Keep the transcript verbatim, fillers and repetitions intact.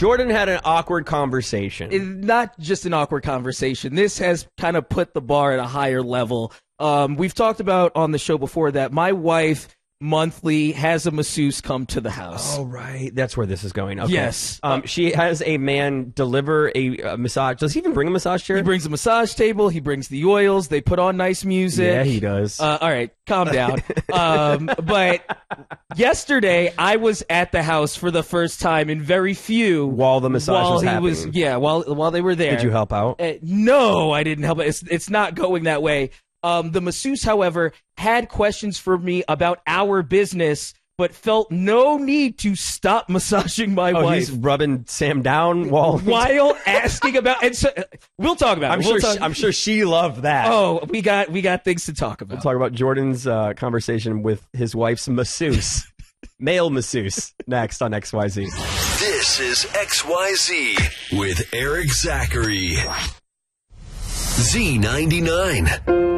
Jordan had an awkward conversation. It, not just an awkward conversation. This has kind of put the bar at a higher level. Um, we've talked about on the show before that my wife monthly has a masseuse come to the house. Oh, right. That's where this is going. Okay. Yes. Um, she has a man deliver a, a massage. Does he even bring a massage chair? He brings a massage table. He brings the oils. They put on nice music. Yeah, he does. Uh, all right, calm down. um, but yesterday, I was at the house for the first time in very few. While the massage while was he happening. Was, yeah, while while they were there. Did you help out? Uh, no, I didn't help. It's it's not going that way. Um, the masseuse, however, had questions for me about our business, but felt no need to stop massaging my oh, wife. He's rubbing Sam down while while asking about. And so, we'll talk about. I'm it. sure. We'll talk, she, I'm sure she loved that. Oh, we got we got things to talk about. We'll talk about Jordan's uh, conversation with his wife's masseuse, male masseuse. Next on X Y Z. This is X Y Z with Eric Zachary. Z ninety-nine.